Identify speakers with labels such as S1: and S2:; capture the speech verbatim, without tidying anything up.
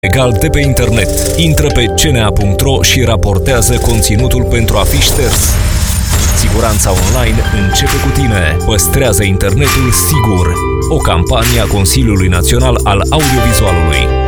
S1: legal de pe internet. Intră pe c n a punct r o și raportează conținutul pentru a fi șters. Siguranța online începe cu tine. Păstrează internetul sigur. O campanie a Consiliului Național al Audiovizualului.